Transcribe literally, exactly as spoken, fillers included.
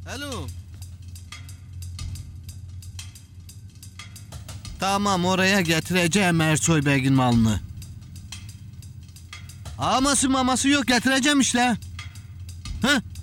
Alo. Tamam, oraya getireceğim Ersoy Bey'in malını. Aması maması yok, getireceğim işte. Hı?